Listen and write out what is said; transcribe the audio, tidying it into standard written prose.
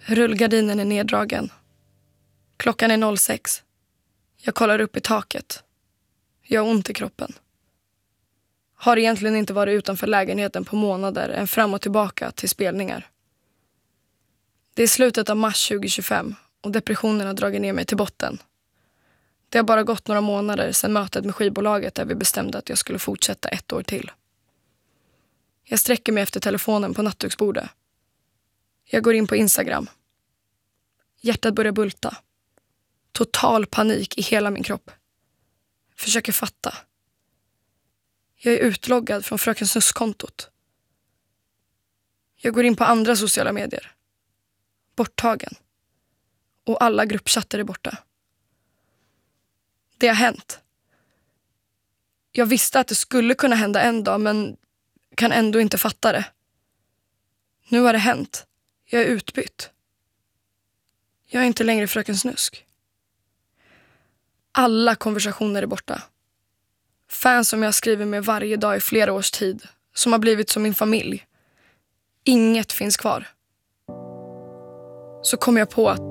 Rullgardinen är neddragen. Klockan är 06. Jag kollar upp i taket. Jag har ont i kroppen. Har egentligen inte varit utanför lägenheten på månader än fram och tillbaka till spelningar. Det är slutet av mars 2025 och depressionen har dragit ner mig till botten. Det har bara gått några månader sedan mötet med skivbolaget där vi bestämde att jag skulle fortsätta 1 år till. Jag sträcker mig efter telefonen på nattduksbordet. Jag går in på Instagram. Hjärtat börjar bulta. Total panik i hela min kropp. Försöker fatta. Jag är utloggad från Fröken Snusk-kontot. Jag går in på andra sociala medier. Borttagen. Och alla gruppchatter är borta. Det har hänt. Jag visste att det skulle kunna hända en dag, men kan ändå inte fatta det. Nu har det hänt. Jag är utbytt. Jag är inte längre Fröken Snusk. Alla konversationer är borta. Fans som jag skriver med varje dag i flera års tid. Som har blivit som min familj. Inget finns kvar. Så kom jag på att